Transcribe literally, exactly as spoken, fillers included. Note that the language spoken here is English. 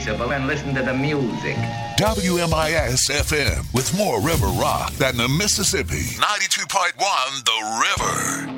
sensible and listen to the music. W M I S F M with more river rock than the Mississippi. ninety-two point one The River.